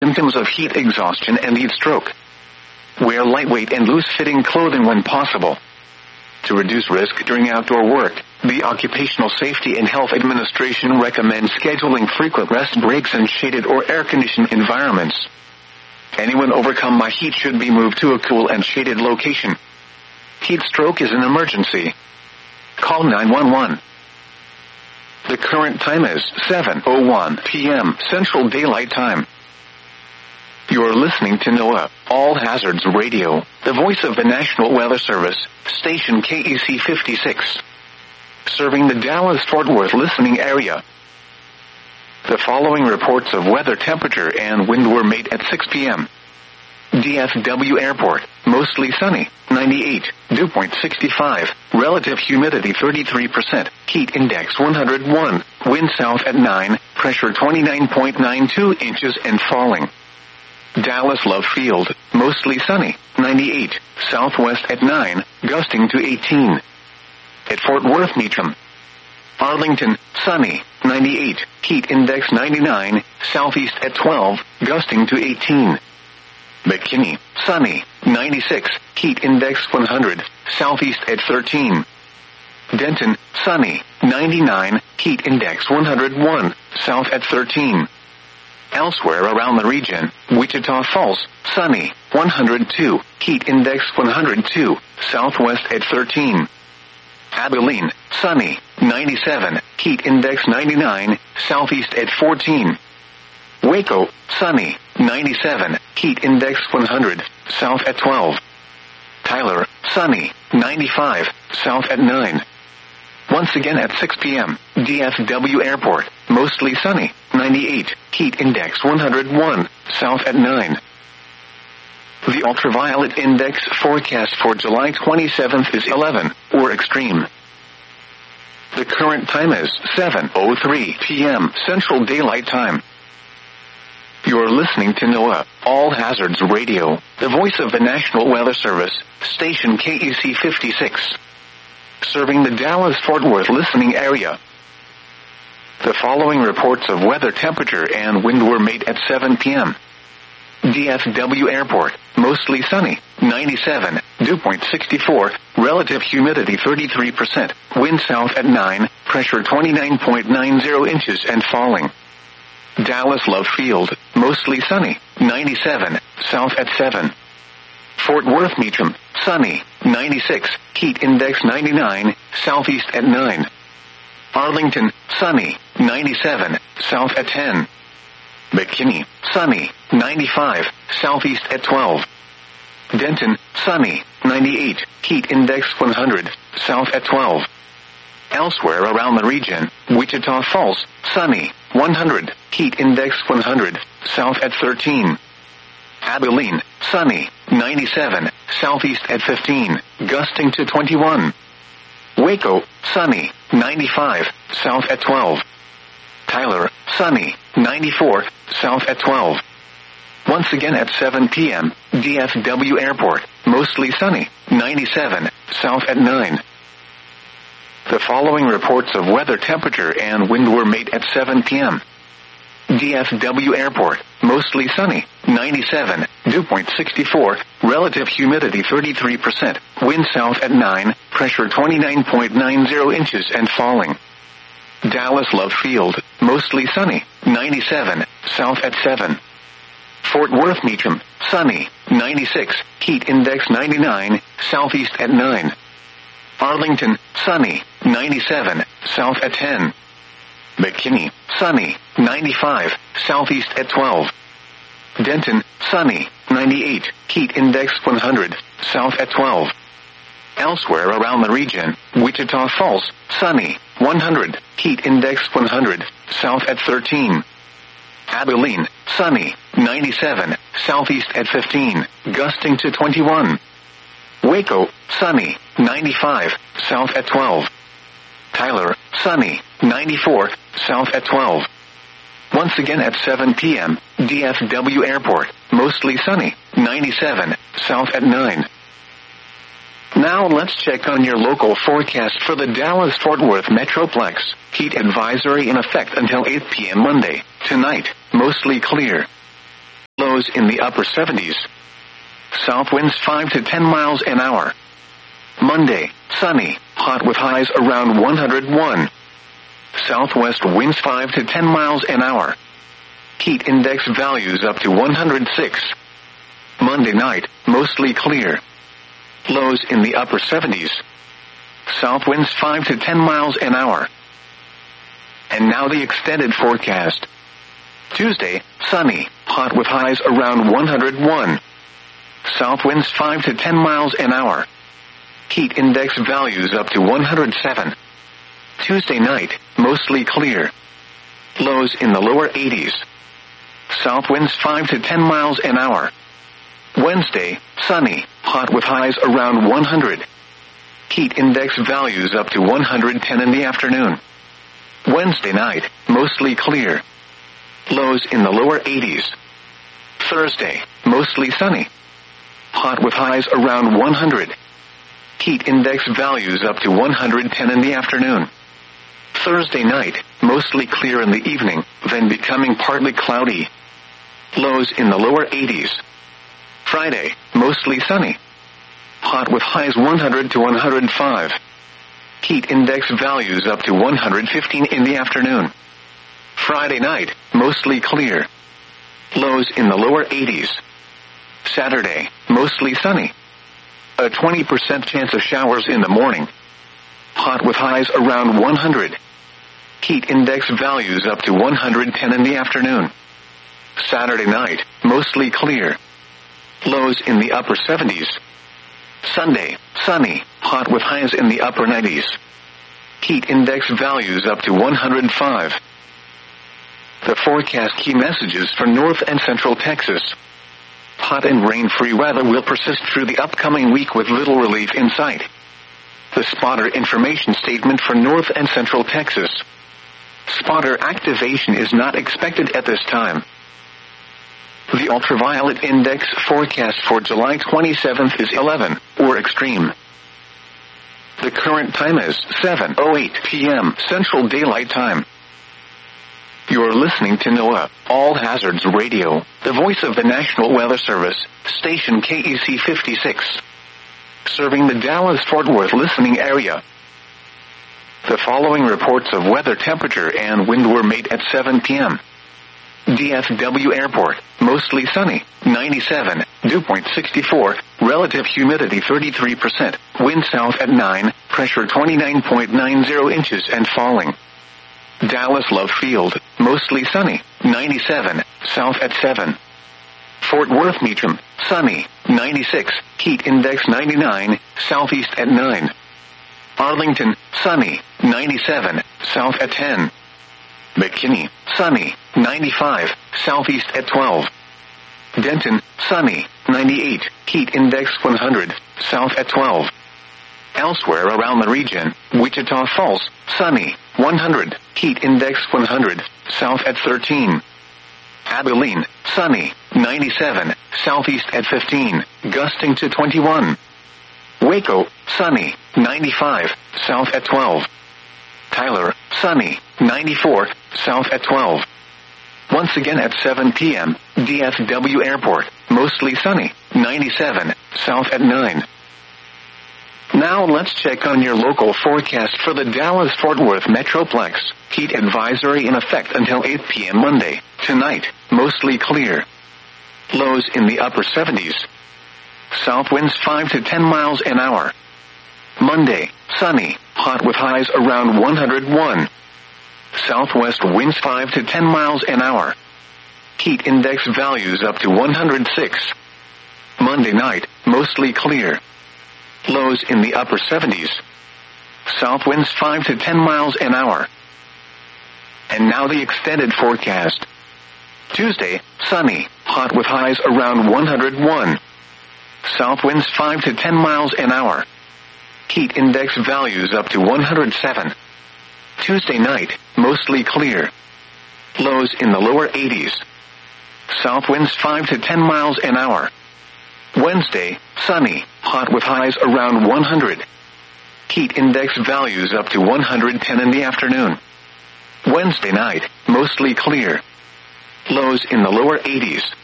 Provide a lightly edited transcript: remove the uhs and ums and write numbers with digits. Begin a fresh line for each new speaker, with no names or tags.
symptoms of heat exhaustion and heat stroke. Wear lightweight and loose-fitting clothing when possible. To reduce risk during outdoor work, the Occupational Safety and Health Administration recommends scheduling frequent rest breaks in shaded or air-conditioned environments. Anyone overcome by heat should be moved to a cool and shaded location. Heat stroke is an emergency. Call 911. The current time is 7:01 p.m. Central Daylight Time. You're listening to NOAA, All Hazards Radio, the voice of the National Weather Service, station KEC 56. Serving the Dallas-Fort Worth listening area. The following reports of weather temperature and wind were made at 6 p.m. DFW Airport, mostly sunny, 98, dew point 65, relative humidity 33%, heat index 101, wind south at 9, pressure 29.92 inches and falling. Dallas Love Field, mostly sunny, 98, southwest at 9, gusting to 18. At Fort Worth Meacham, Arlington, sunny, 98, heat index 99, southeast at 12, gusting to 18. McKinney, sunny, 96, heat index 100, southeast at 13. Denton, sunny, 99, heat index 101, south at 13. Elsewhere around the region, Wichita Falls, sunny, 102, heat index 102, southwest at 13. Abilene, sunny, 97, heat index 99, southeast at 14. Waco, sunny, 97, heat index 100, south at 12. Tyler, sunny, 95, south at 9. Once again at 6 p.m., DFW Airport, mostly sunny, 98, heat index 101, south at 9. The ultraviolet index forecast for July 27th is 11, or extreme. The current time is 7:03 p.m. Central Daylight Time. You're listening to NOAA, All Hazards Radio, the voice of the National Weather Service, station KEC 56. Serving the Dallas-Fort Worth listening area. The following reports of weather temperature and wind were made at 7 p.m. DFW Airport, mostly sunny, 97, dew point 64, relative humidity 33%, wind south at 9, pressure 29.90 inches and falling. Dallas Love Field, mostly sunny, 97, south at 7. Fort Worth Meacham, sunny, 96, heat index 99, southeast at 9. Arlington, sunny, 97, south at 10. McKinney, sunny, 95, southeast at 12. Denton, sunny, 98, heat index 100, south at 12. Elsewhere around the region, Wichita Falls, sunny, 100, heat index 100, south at 13. Abilene, sunny, 97, southeast at 15, gusting to 21. Waco, sunny, 95, south at 12. Tyler, sunny, 94, south at 12. Once again at 7 p.m., DFW Airport, mostly sunny, 97, south at 9. The following reports of weather temperature and wind were made at 7 p.m. DFW Airport, mostly sunny, 97, dew point 64, relative humidity 33%, wind south at 9, pressure 29.90 inches and falling. Dallas Love Field, mostly sunny, 97, south at 7. Fort Worth Meacham, sunny, 96, heat index 99, southeast at 9. Arlington, sunny, 97, south at 10. McKinney, sunny, 95, southeast at 12. Denton, sunny, 98, heat index 100, south at 12. Elsewhere around the region, Wichita Falls, sunny, 100, heat index 100, south at 13. Abilene, sunny, 97, southeast at 15, gusting to 21. Waco, sunny, 95, south at 12. Tyler, sunny, 94, south at 12. Once again at 7 p.m., DFW Airport, mostly sunny, 97, south at 9. Now let's check on your local forecast for the Dallas-Fort Worth Metroplex. Heat advisory in effect until 8 p.m. Monday. Tonight, mostly clear. Lows in the upper 70s. South winds 5 to 10 miles an hour. Monday, sunny, hot with highs around 101. Southwest winds 5 to 10 miles an hour. Heat index values up to 106. Monday night, mostly clear. Lows in the upper 70s. South winds 5 to 10 miles an hour. And now the extended forecast. Tuesday, sunny, hot with highs around 101. South winds 5 to 10 miles an hour. Heat index values up to 107. Tuesday night, mostly clear. Lows in the lower 80s. South winds 5 to 10 miles an hour. Wednesday, sunny, hot with highs around 100. Heat index values up to 110 in the afternoon. Wednesday night, mostly clear. Lows in the lower 80s. Thursday, mostly sunny. Hot with highs around 100. Heat index values up to 110 in the afternoon. Thursday night, mostly clear in the evening, then becoming partly cloudy. Lows in the lower 80s. Friday, mostly sunny. Hot with highs 100 to 105. Heat index values up to 115 in the afternoon. Friday night, mostly clear. Lows in the lower 80s. Saturday, mostly sunny. A 20% chance of showers in the morning. Hot with highs around 100. Heat index values up to 110 in the afternoon. Saturday night, mostly clear. Lows in the upper 70s. Sunday, sunny, hot with highs in the upper 90s. Heat index values up to 105. The forecast key messages for North and Central Texas. Hot and rain-free weather will persist through the upcoming week with little relief in sight. The spotter information statement for North and Central Texas. Spotter activation is not expected at this time. The ultraviolet index forecast for July 27th is 11, or extreme. The current time is 7:08 p.m. Central Daylight Time. You're listening to NOAA, All Hazards Radio, the voice of the National Weather Service, station KEC 56. Serving the Dallas-Fort Worth listening area. The following reports of weather temperature and wind were made at 7 p.m. DFW Airport, mostly sunny, 97, dew point 64, relative humidity 33%, wind south at 9, pressure 29.90 inches and falling. Dallas Love Field, mostly sunny, 97, south at 7. Fort Worth Meacham, sunny, 96, heat index 99, southeast at 9. Arlington, sunny, 97, south at 10. McKinney, sunny, 95, southeast at 12. Denton, sunny, 98, heat index 100, south at 12. Elsewhere around the region, Wichita Falls, sunny, 100, heat index 100, south at 13. Abilene, sunny, 97, southeast at 15, gusting to 21. Waco, sunny, 95, south at 12. Tyler, sunny, 94, south at 12. Once again at 7 p.m., DFW Airport, mostly sunny, 97, south at 9. Now let's check on your local forecast for the Dallas-Fort Worth Metroplex. Heat advisory in effect until 8 p.m. Monday. Tonight, mostly clear. Lows in the upper 70s. South winds 5 to 10 miles an hour. Monday, sunny, hot with highs around 101. Southwest winds 5 to 10 miles an hour. Heat index values up to 106. Monday night, mostly clear. Lows in the upper 70s. South winds 5 to 10 miles an hour. And now the extended forecast. Tuesday, sunny, hot with highs around 101. South winds 5 to 10 miles an hour. Heat index values up to 107. Tuesday night, mostly clear. Lows in the lower 80s. South winds 5 to 10 miles an hour. Wednesday, sunny, hot with highs around 100. Heat index values up to 110 in the afternoon. Wednesday night, mostly clear. Lows in the lower 80s.